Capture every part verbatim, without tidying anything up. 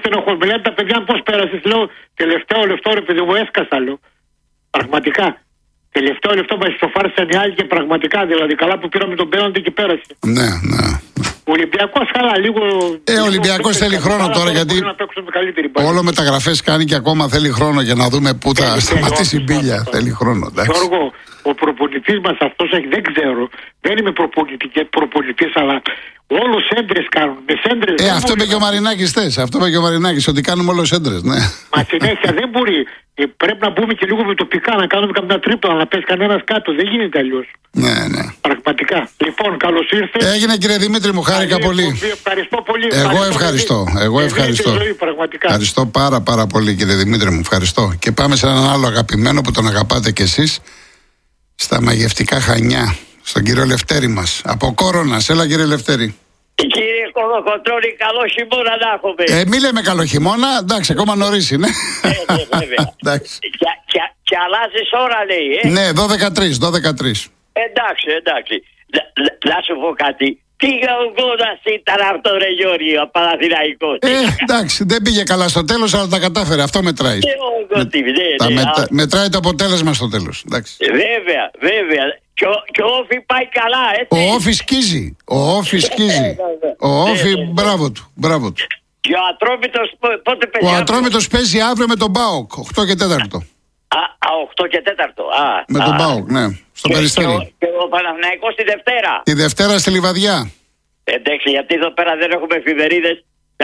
στενοχωρημένοι τα παιδιά, πώς πέρασες? Λέω τελευταίο λεπτό ρε παιδί μου, έσκασα, λέω. Πραγματικά. Τελευταίο λεπτό μας ισοφάρισαν οι άλλοι και πραγματικά, δηλαδή καλά που πήραμε τον πέναλτι και πέρασε. Ναι, ναι. Ο Ολυμπιακός καλά, λίγο. Ε, ο Ολυμπιακός θέλει χρόνο τώρα, γιατί όλο μεταγραφές κάνει και ακόμα θέλει χρόνο για να δούμε πού θα σταματήσει η μπίλια. Θέλει χρόνο, εντάξει. Γιώργο, ο προπονητής μας αυτός έχει, δεν ξέρω, δεν είμαι προπονητής, αλλά όλους έντρες κάνουν. Με σέντρες. Ε, αυτό είπε και ο Μαρινάκης θες. Αυτό είπε και ο Μαρινάκης, ότι κάνουμε όλους έντρες, ναι. Μα συνέχεια δεν μπορεί. Ε, πρέπει να μπούμε και λίγο με τοπικά, να κάνουμε καμιά τρίπλα, να πέσει κανένας κάτω. Δεν γίνεται αλλιώς. Ναι, ναι. Πραγματικά. Λοιπόν, καλώς ήρθες. Έγινε κύριε Δημήτρη, μου χάρηκα πολύ. Ευχαριστώ πολύ. Εγώ ευχαριστώ. Εγώ ευχαριστώ. Ζωή, ευχαριστώ πάρα πάρα πολύ κύριε Δημήτρη μου. Ευχαριστώ. Και πάμε σε έναν άλλο αγαπημένο που τον αγαπάτε κι εσείς. Στα μαγευτικά Χανιά. Στον κύριο Λευτέρη μας. Από Κόρονας. Έλα κύριε Λευτέρη. Κύριε Κολοκοτρώνη, καλό χειμώνα να έχουμε. Ε, μη λέμε καλό χειμώνα, εντάξει, ακόμα νωρίς είναι. Ε, ναι, βέβαια. και, και, και αλλάζεις ώρα, λέει. Ε. Ναι, δώδεκα τρεις, δώδεκα τρεις. Εντάξει, εντάξει. Να σου πω κάτι. Τι γαουγκόδας ήταν αυτό, ρε Γιώργη, ο Παναθηναϊκός. Ε, εντάξει, δεν πήγε καλά στο τέλος, αλλά τα κατάφερε. Αυτό μετράει. Με, ναι, μετα... Μετράει το αποτέλεσμα στο τέλος. Εντάξει. Βέβαια, βέβαια. Και ο, και ο Όφη πάει καλά, έτσι. Ο Όφη σκίζει. Ο Όφη σκίζει. Ο Όφη, μπράβο του. Μπράβο του. Και ο Ατρόμητος πότε παίζει? Ο Ατρόμητος παίζει αύριο με τον ΠΑΟΚ, οκτώ και τέσσερα. Α, α, οκτώ και τέσσερα. Α, με α, τον ΠΑΟΚ, ναι. Στο Περιστέρι. Και, και, και ο Παναθηναϊκός τη Δευτέρα. Τη Δευτέρα στη Λιβαδιά. Εντάξει, γιατί εδώ πέρα δεν έχουμε εφημερίδες.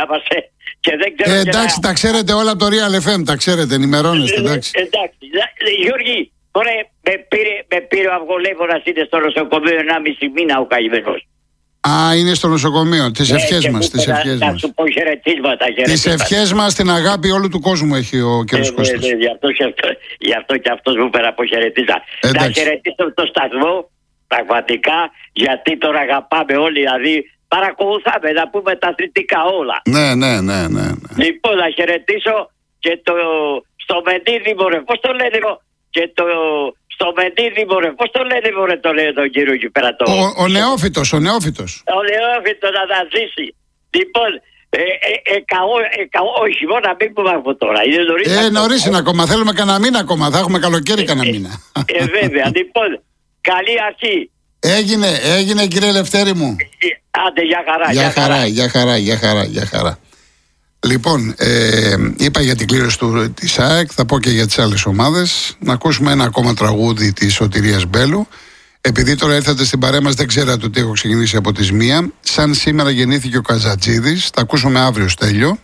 Και δεν ξέρω. Ε, εντάξει, να... τα ξέρετε όλα από το Real εφ εμ, τα ξέρετε, ενημερώνεστε. Εντάξει. Εντάξει. Γιώργη, τώρα με πήρε, με πήρε ο αυγολέφωνας, είναι στο νοσοκομείο ενάμιση μήνα ο καημένος. Α, είναι στο νοσοκομείο. Τις ε, ευχές μας. Τις ευχές να, μας. Να σου πω χαιρετίσματα. Τις ευχές μας, την αγάπη όλου του κόσμου έχει ο κ. Ε, Κώστας. Ναι, ναι, γι' αυτό, γι' αυτό και αυτός μου πέρα από χαιρετίζα. Να χαιρετήσω το σταθμό, πραγματικά, γιατί τον αγαπάμε όλοι, δηλαδή παρακολουθάμε να πούμε τα αθλητικά όλα. Ναι, ναι, ναι, ναι, ναι. Λοιπόν, να χαιρετήσω και το στο Μεντίδη, μωρέ, πώς το λένε, και το στο Μεντίδη, μωρέ, πώς το λένε, μωρέ, το λέει τον κύριο εκεί πέρα. Το... Ο, ο νεόφυτος, ο νεόφυτος. Ο νεόφυτος να τα ζήσει. Λοιπόν, ε, ε, ε, καώ, ε, καώ, όχι, μόνο να μην πούμε από τώρα. Είναι νωρίς. Ε, νωρίς είναι ακόμα, θέλουμε κανένα μήνα ακόμα, θα έχουμε καλοκαίρι κανένα μήνα. Ε, ε, βέβαια, λοιπόν, καλή αρχή. Έγινε, έγινε κύριε Λευτέρη μου. Άντε, για χαρά, για, για χαρά, χαρά. Για χαρά, για χαρά, για χαρά. Λοιπόν, ε, είπα για την κλήρωση του, της ΑΕΚ, θα πω και για τις άλλες ομάδες. Να ακούσουμε ένα ακόμα τραγούδι της Σωτηρίας Μπέλου. Επειδή τώρα ήρθατε στην παρέα μας, δεν ξέρατε ότι έχω ξεκινήσει από τις μία. Σαν σήμερα γεννήθηκε ο Καζατζίδης, θα ακούσουμε αύριο Στέλιο.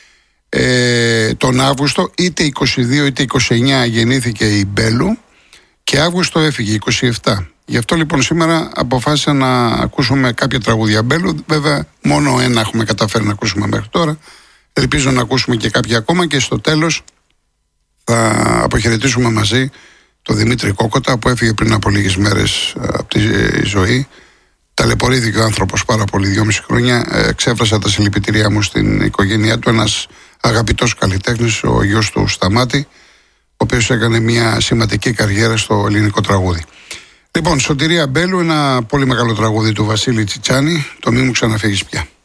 Ε, τον Αύγουστο, είτε είκοσι δύο είτε είκοσι εννέα γεννήθηκε η Μπέλου και Αύγουστο έφυγε, είκοσι επτά. Γι' αυτό λοιπόν σήμερα αποφάσισα να ακούσουμε κάποια τραγούδια Μπέλου. Βέβαια, μόνο ένα έχουμε καταφέρει να ακούσουμε μέχρι τώρα. Ελπίζω να ακούσουμε και κάποια ακόμα και στο τέλος θα αποχαιρετήσουμε μαζί τον Δημήτρη Κόκοτα που έφυγε πριν από λίγες μέρες από τη ζωή. Ταλαιπωρήθηκε ο άνθρωπος πάρα πολύ, δυόμιση χρόνια. Εξέφρασα τα συλληπιτήριά μου στην οικογένειά του. Ένας αγαπητός καλλιτέχνης, ο γιος του Σταμάτη, ο οποίος έκανε μια σημαντική καριέρα στο ελληνικό τραγούδι. Λοιπόν, Σωτηρία Μπέλου, ένα πολύ μεγάλο τραγούδι του Βασίλη Τσιτσάνη, το «Μη μου ξαναφύγεις πια».